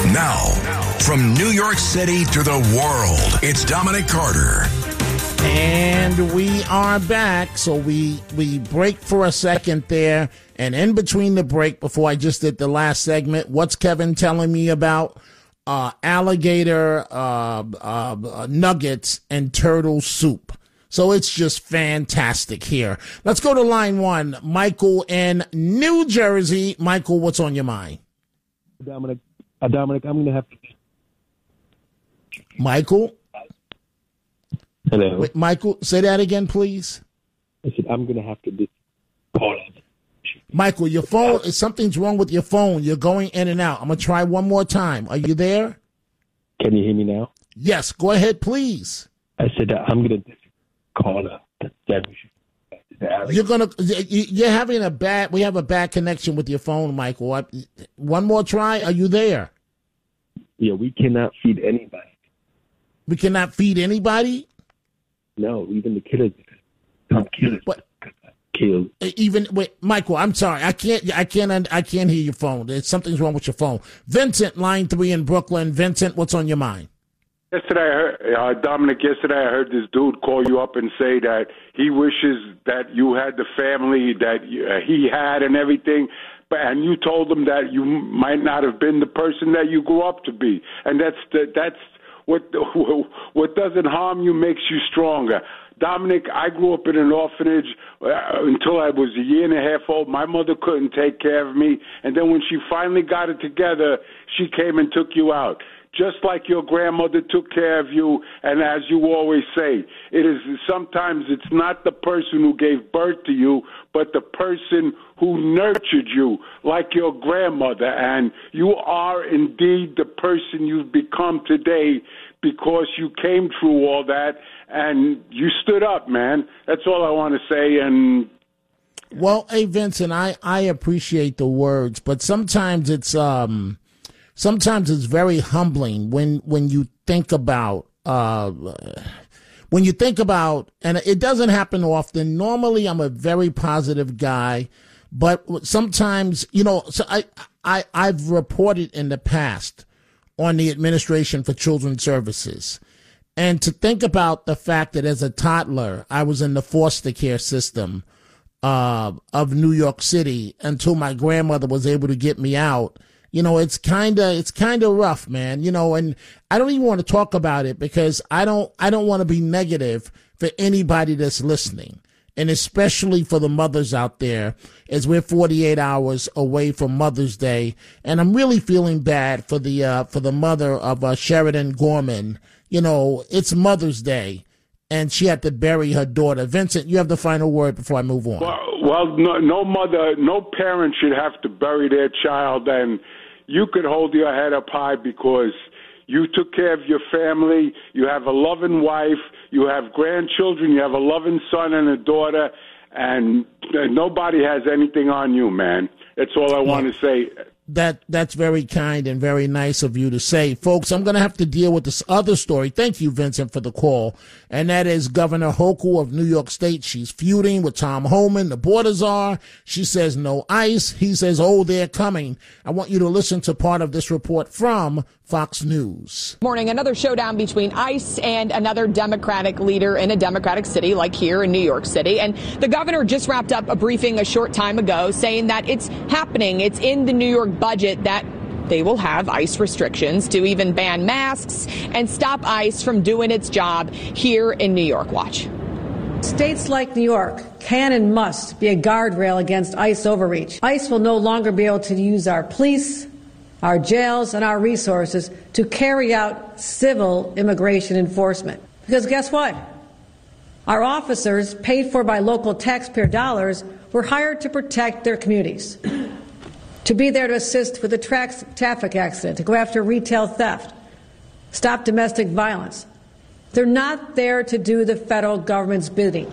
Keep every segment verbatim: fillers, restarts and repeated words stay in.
Now, from New York City to the world, it's Dominic Carter. And we are back. So we we break for a second there. And in between the break, before I just did the last segment, what's Kevin telling me about? Uh, alligator uh, uh, nuggets and turtle soup. So it's just fantastic here. Let's go to line one. Michael in New Jersey. Michael, what's on your mind? Dominic, uh, Dominic, I'm going to have to... Michael? Hello? Wait, Michael, say that again, please. I said, I'm going to have to dis- call it. Michael, your phone, something's wrong with your phone. You're going in and out. I'm going to try one more time. Are you there? Can you hear me now? Yes, go ahead, please. I said, uh, I'm going to call it. You're going to, you're having a bad, we have a bad connection with your phone, Michael. I, one more try. Are you there? Yeah, we cannot feed anybody. We cannot feed anybody? No, even the killers. Some killers. What? Killed. Even wait, Michael, I'm sorry. I can't I can't I can't hear your phone. There's something's wrong with your phone. Vincent, line three in Brooklyn. Vincent, what's on your mind? Yesterday, I heard, uh, Dominic, yesterday I heard this dude call you up and say that he wishes that you had the family that uh, he had and everything, but and you told him that you might not have been the person that you grew up to be. And that's the, that's what what doesn't harm you makes you stronger. Dominic, I grew up in an orphanage uh, until I was a year and a half old. My mother couldn't take care of me. And then when she finally got it together, she came and took you out. Just like your grandmother took care of you. And as you always say, it is sometimes it's not the person who gave birth to you, but the person who nurtured you, like your grandmother. And you are indeed the person you've become today because you came through all that and you stood up, man. That's all I want to say. And well, hey, Vincent, I, I appreciate the words, but sometimes it's um sometimes it's very humbling when when you think about uh when you think about, and it doesn't happen often. Normally, I'm a very positive guy, but sometimes, you know, so I I I've reported in the past on the Administration for Children's Services. And to think about the fact that as a toddler, I was in the foster care system uh, of New York City until my grandmother was able to get me out. You know, it's kind of it's kind of rough, man. You know, and I don't even want to talk about it because I don't I don't want to be negative for anybody that's listening. And especially for the mothers out there, as we're forty-eight hours away from Mother's Day. And I'm really feeling bad for the uh, for the mother of uh, Sheridan Gorman. You know, it's Mother's Day, and she had to bury her daughter. Vincent, you have the final word before I move on. Well, well no, no mother, no parent should have to bury their child, and you could hold your head up high because you took care of your family. You have a loving wife. You have grandchildren. You have a loving son and a daughter. And nobody has anything on you, man. That's all I want to say. That That's very kind and very nice of you to say. Folks, I'm going to have to deal with this other story. Thank you, Vincent, for the call. And that is Governor Hochul of New York State. She's feuding with Tom Homan, the border czar. She says no ICE. He says, oh, they're coming. I want you to listen to part of this report from Fox News. Morning, another showdown between ICE and another Democratic leader in a Democratic city like here in New York City. And the governor just wrapped up a briefing a short time ago saying that it's happening. It's in the New York budget that they will have ICE restrictions to even ban masks and stop ICE from doing its job here in New York. Watch. States like New York can and must be a guardrail against ICE overreach. ICE will no longer be able to use our police, our jails, and our resources to carry out civil immigration enforcement. Because guess what? Our officers, paid for by local taxpayer dollars, were hired to protect their communities, to be there to assist with a tra- traffic accident, to go after retail theft, stop domestic violence. They're not there to do the federal government's bidding.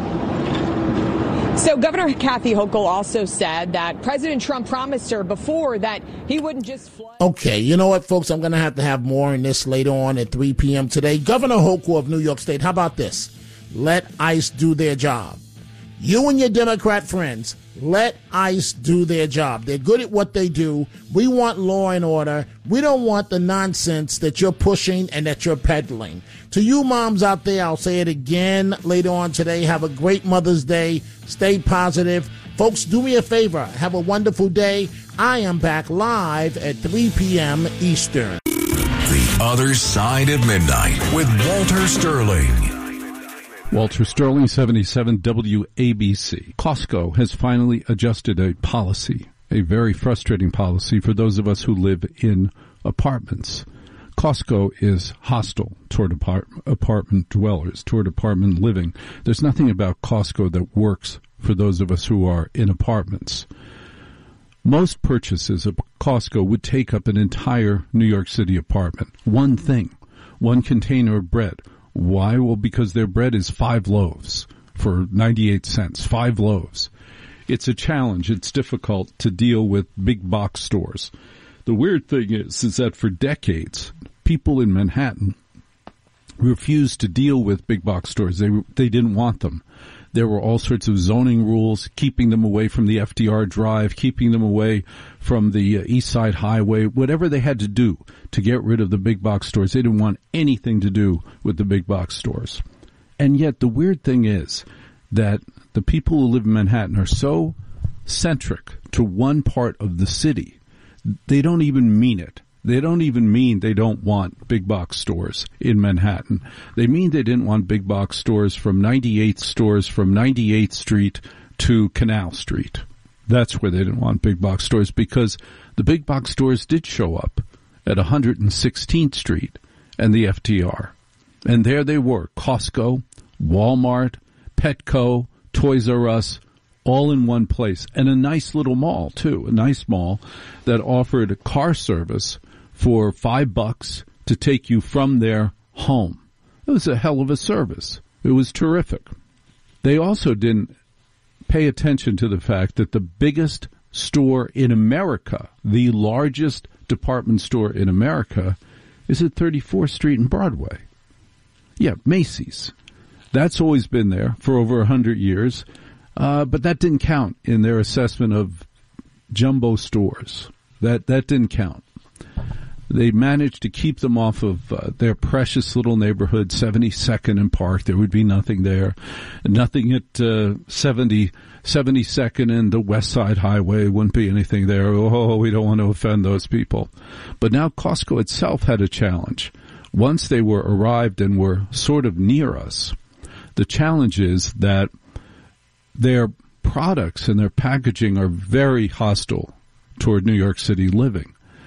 So Governor Kathy Hochul also said that President Trump promised her before that he wouldn't just flood. Okay, you know what, folks? I'm going to have to have more on this later on at three p.m. today. Governor Hochul of New York State, how about this? Let ICE do their job. You and your Democrat friends, Let ICE do their job. They're good at what they do. We want law and order. We don't want the nonsense that you're pushing and that you're peddling. To you moms out there, I'll say it again later on today. Have a great Mother's Day. Stay positive. Folks, do me a favor. Have a wonderful day. I am back live at three p.m. Eastern. The Other Side of Midnight with Walter Sterling. Walter Sterling, seventy-seven W A B C. Costco has finally adjusted a policy, a very frustrating policy for those of us who live in apartments. Costco is hostile toward apart- apartment dwellers, toward apartment living. There's nothing about Costco that works for those of us who are in apartments. Most purchases of Costco would take up an entire New York City apartment. One thing, one container of bread. Why? Well, because their bread is five loaves for ninety-eight cents, five loaves. It's a challenge. It's difficult to deal with big box stores. The weird thing is, is that for decades, people in Manhattan refused to deal with big box stores. They they didn't want them. There were all sorts of zoning rules, keeping them away from the F D R Drive, keeping them away from the uh, East Side Highway, whatever they had to do to get rid of the big box stores. They didn't want anything to do with the big box stores. And yet the weird thing is that the people who live in Manhattan are so centric to one part of the city, they don't even mean it. They don't even mean they don't want big box stores in Manhattan. They mean they didn't want big box stores from ninety-eighth stores from ninety-eighth Street to Canal Street. That's where they didn't want big box stores, because the big box stores did show up at one hundred sixteenth Street and the F D R. And there they were, Costco, Walmart, Petco, Toys R Us, all in one place. And a nice little mall, too, a nice mall that offered car service for five bucks to take you from their home. It was a hell of a service. It was terrific. They also didn't pay attention to the fact that the biggest store in America, the largest department store in America, is at thirty-fourth Street and Broadway. Yeah, Macy's. That's always been there for over a hundred years, uh, but that didn't count in their assessment of jumbo stores. That that didn't count. They managed to keep them off of uh, their precious little neighborhood, seventy-second and Park. There would be nothing there. Nothing at uh, seventy, seventy-second and the West Side Highway. Wouldn't be anything there. Oh, we don't want to offend those people. But now Costco itself had a challenge. Once they were arrived and were sort of near us, the challenge is that their products and their packaging are very hostile toward New York City living.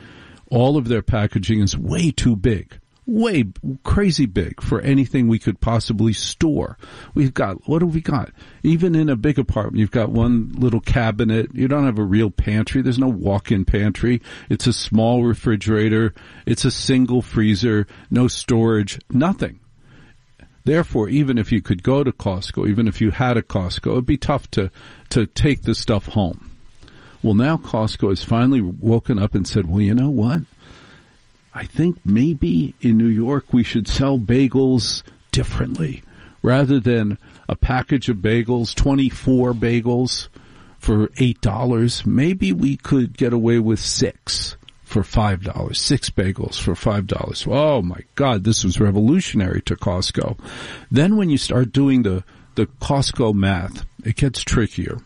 All of their packaging is way too big, way crazy big for anything we could possibly store. We've got, what have we got? Even in a big apartment, you've got one little cabinet. You don't have a real pantry. There's no walk-in pantry. It's a small refrigerator. It's a single freezer, no storage, nothing. Therefore, even if you could go to Costco, even if you had a Costco, it'd be tough to, to take the stuff home. Well, now Costco has finally woken up and said, well, you know what? I think maybe in New York we should sell bagels differently. Rather than a package of bagels, twenty-four bagels for eight dollars, maybe we could get away with six for five dollars, six bagels for five dollars. Oh, my God, this was revolutionary to Costco. Then when you start doing the, the Costco math, it gets trickier.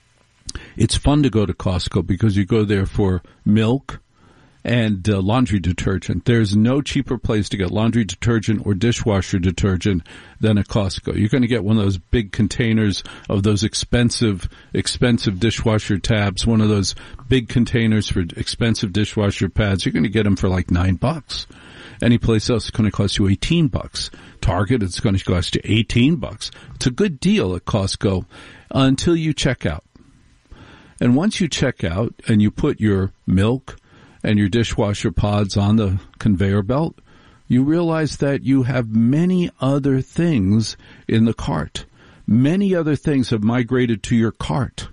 It's fun to go to Costco because you go there for milk and uh, laundry detergent. There's no cheaper place to get laundry detergent or dishwasher detergent than at Costco. You're going to get one of those big containers of those expensive, expensive dishwasher tabs, one of those big containers for expensive dishwasher pads. You're going to get them for like nine bucks. Any place else, it's going to cost you eighteen bucks. Target, it's going to cost you eighteen bucks. It's a good deal at Costco until you check out. And once you check out and you put your milk and your dishwasher pods on the conveyor belt, you realize that you have many other things in the cart. Many other things have migrated to your cart.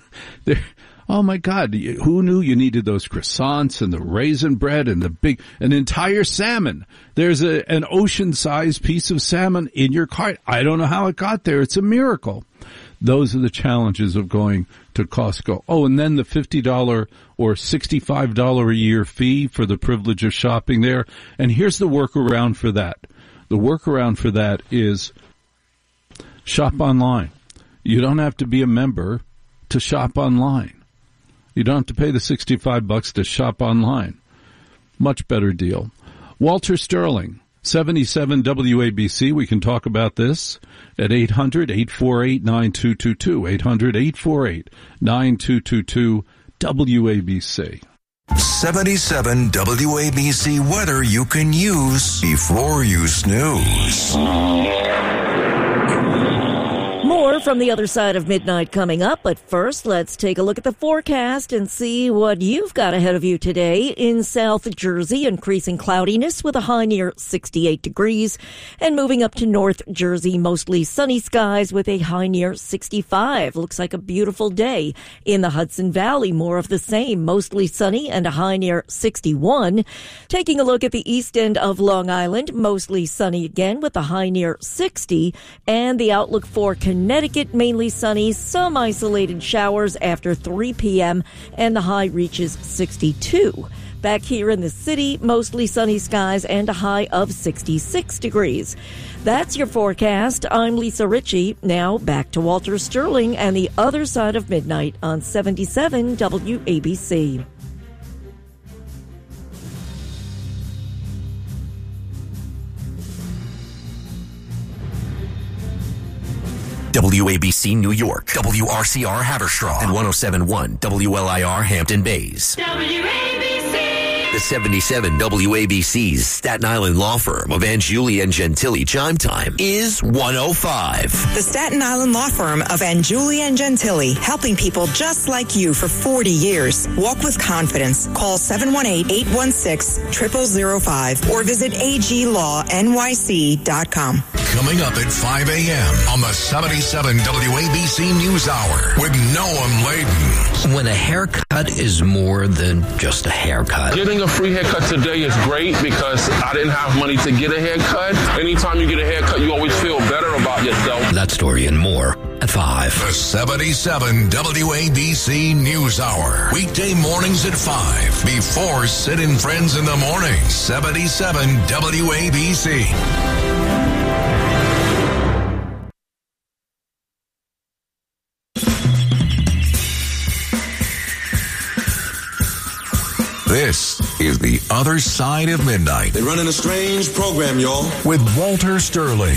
Oh, my God, who knew you needed those croissants and the raisin bread and the big, an entire salmon? There's a, an ocean-sized piece of salmon in your cart. I don't know how it got there. It's a miracle. Those are the challenges of going to Costco. Oh, and then the fifty dollars or sixty-five dollars a year fee for the privilege of shopping there. And here's the workaround for that. The workaround for that is shop online. You don't have to be a member to shop online. You don't have to pay the sixty-five bucks to shop online. Much better deal. Walter Sterling, seventy-seven W A B C. We can talk about this at eight hundred, eight four eight, nine two two two. eight hundred, eight four eight, nine two two two. W A B C. seventy-seven W A B C weather you can use before you snooze. More from the other side of midnight coming up, but first let's take a look at the forecast and see what you've got ahead of you today. In South Jersey, increasing cloudiness with a high near sixty-eight degrees, and moving up to North Jersey, mostly sunny skies with a high near sixty-five. Looks like a beautiful day. In the Hudson Valley, more of the same, mostly sunny and a high near sixty-one. Taking a look at the east end of Long Island, mostly sunny again with a high near sixty, and the outlook for Connecticut, mainly sunny, some isolated showers after three p.m., and the high reaches sixty-two. Back here in the city, mostly sunny skies and a high of sixty-six degrees. That's your forecast. I'm Lisa Ritchie. Now back to Walter Sterling and the other side of midnight on seventy-seven W A B C. W A B C New York, W R C R Haverstraw, and one oh seven point one W L I R Hampton Bays. W A B C. The seventy-seven W A B C's Staten Island law firm of Angiuli and Gentili chime time is one oh five. The Staten Island law firm of Angiuli and Gentili, helping people just like you for forty years. Walk with confidence. Call seven one eight, eight one six, zero zero zero five or visit A G law N Y C dot com. Coming up at five a.m. on the seventy-seven W A B C News Hour with Noam Laden. When a haircut is more than just a haircut. Getting a free haircut today is great because I didn't have money to get a haircut. Anytime you get a haircut, you always feel better about yourself. That story and more at five. The seventy-seven W A B C News Hour. Weekday mornings at five. Before Sid and Friends in the Morning. seventy-seven W A B C. This is The Other Side of Midnight. They're running a strange program, y'all. With Walter Sterling.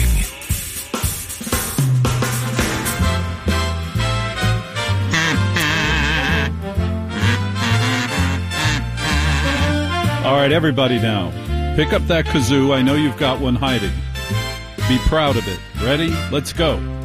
All right, everybody now. Pick up that kazoo. I know you've got one hiding. Be proud of it. Ready? Let's go.